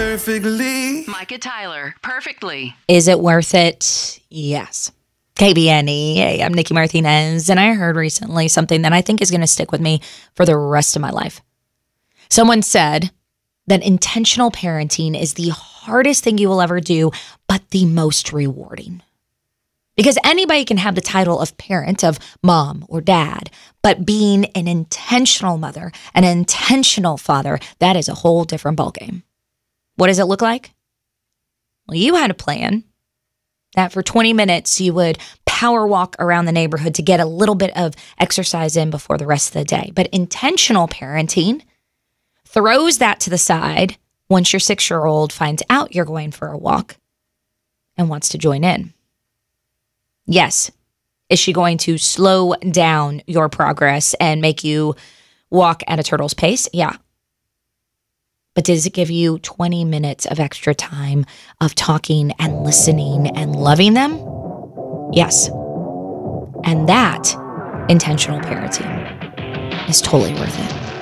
perfectly. Micah Tyler, perfectly. Is it worth it? Yes. KBNE. Hey, I'm Nikki Martinez, and I heard recently something that I think is going to stick with me for the rest of my life. Someone said that intentional parenting is the hardest thing you will ever do, but the most rewarding. Because anybody can have the title of parent, of mom or dad, but being an intentional mother, an intentional father, that is a whole different ballgame. What does it look like? Well, you had a plan that for 20 minutes you would power walk around the neighborhood to get a little bit of exercise in before the rest of the day. But intentional parenting throws that to the side once your 6-year-old finds out you're going for a walk and wants to join in. Yes. Is she going to slow down your progress and make you walk at a turtle's pace? Yeah. But does it give you 20 minutes of extra time of talking and listening and loving them? Yes. And that intentional parenting is totally worth it.